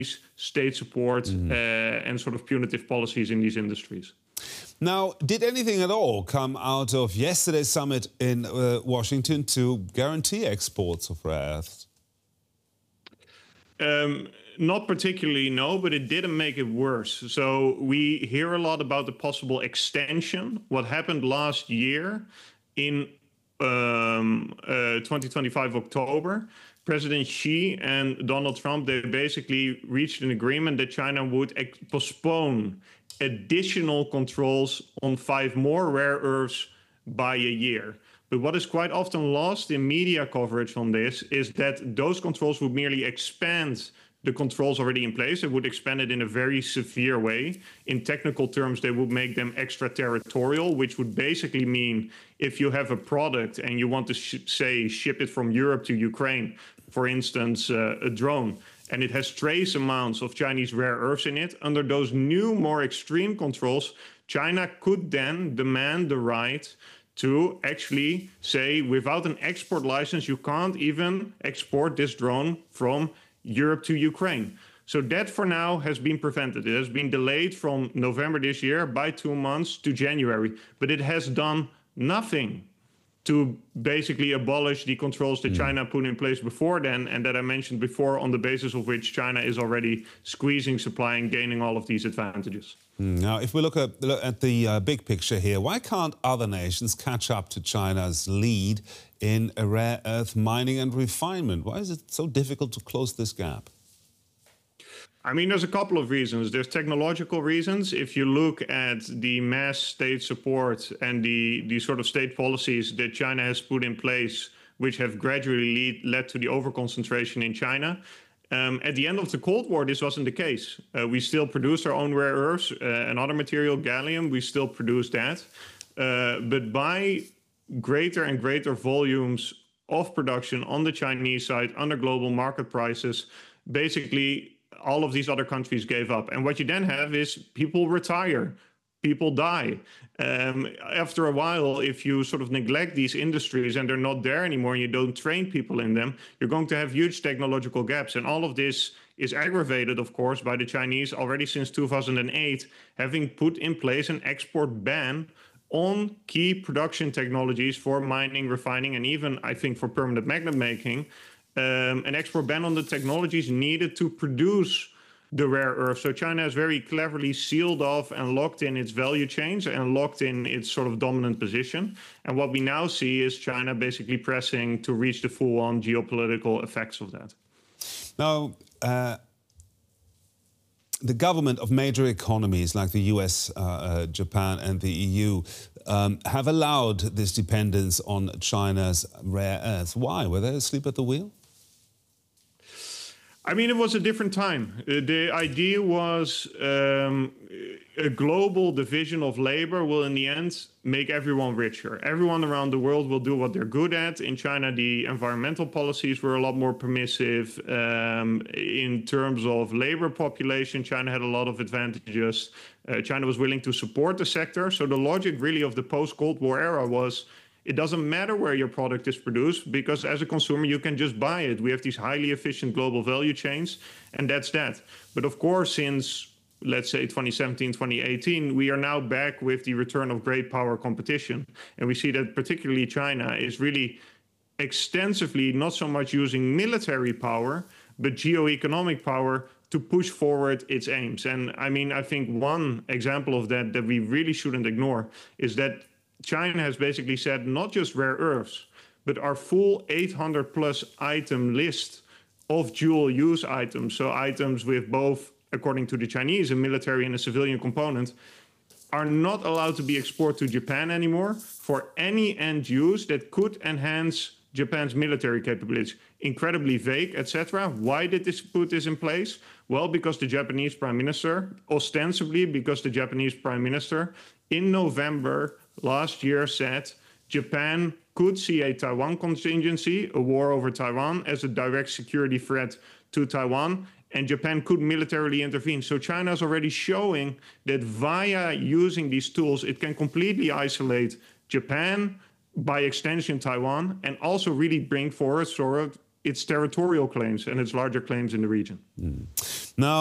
state support and sort of punitive policies in these industries. Now, did anything at all come out of yesterday's summit in Washington to guarantee exports of rare earths? Not particularly, no, but it didn't make it worse. So we hear a lot about the possible extension. What happened last year in 2025 October, President Xi and Donald Trump, they basically reached an agreement that China would postpone additional controls on 5 more rare earths by a year. But what is quite often lost in media coverage on this is that those controls would merely expand the controls already in place. They would expand it in a very severe way. In technical terms, they would make them extraterritorial, which would basically mean if you have a product and you want to ship it from Europe to Ukraine, for instance, a drone, and it has trace amounts of Chinese rare earths in it, under those new, more extreme controls, China could then demand the right to actually say, without an export license, you can't even export this drone from Europe to Ukraine. So that for now has been prevented. It has been delayed from November this year by 2 months to January, but it has done nothing to basically abolish the controls that China put in place before then, and that I mentioned before, on the basis of which China is already squeezing supply and gaining all of these advantages. Now, if we look at the big picture here, why can't other nations catch up to China's lead in rare earth mining and refinement? Why is it so difficult to close this gap? I mean, there's a couple of reasons. There's technological reasons. If you look at the mass state support and the sort of state policies that China has put in place, which have gradually led to the overconcentration in China, at the end of the Cold War, this wasn't the case. We still produced our own rare earths, another material, gallium, we still produce that. But by greater and greater volumes of production on the Chinese side, under global market prices, basically all of these other countries gave up. And what you then have is people retire, people die. After a while, if you sort of neglect these industries and they're not there anymore, and you don't train people in them, you're going to have huge technological gaps. And all of this is aggravated, of course, by the Chinese already since 2008, having put in place an export ban on key production technologies for mining, refining, and even, I think, for permanent magnet making, an export ban on the technologies needed to produce the rare earth. So China has very cleverly sealed off and locked in its value chains and locked in its sort of dominant position. And what we now see is China basically pressing to reach the full-on geopolitical effects of that. Now, the government of major economies like the US, Japan and the EU have allowed this dependence on China's rare earths. Why? Were they asleep at the wheel? I mean, it was a different time. The idea was a global division of labor will in the end make everyone richer. Everyone around the world will do what they're good at. In China, the environmental policies were a lot more permissive. In terms of labor population, China had a lot of advantages. China was willing to support the sector. So the logic really of the post-Cold War era was, it doesn't matter where your product is produced, because as a consumer, you can just buy it. We have these highly efficient global value chains, and that's that. But of course, since, let's say, 2017, 2018, we are now back with the return of great power competition. And we see that particularly China is really extensively not so much using military power, but geo-economic power to push forward its aims. And I mean, I think one example of that we really shouldn't ignore is that China has basically said not just rare earths, but our full 800 plus item list of dual use items, so items with both, according to the Chinese, a military and a civilian component, are not allowed to be exported to Japan anymore for any end use that could enhance Japan's military capabilities. Incredibly vague, etc. Why did this put this in place? Well, because the Japanese Prime Minister, ostensibly because the Japanese Prime Minister, in November last year said Japan could see a Taiwan contingency, a war over Taiwan, as a direct security threat to Taiwan, and Japan could militarily intervene. So China is already showing that via using these tools, it can completely isolate Japan, by extension Taiwan, and also really bring forward sort of its territorial claims and its larger claims in the region. Now,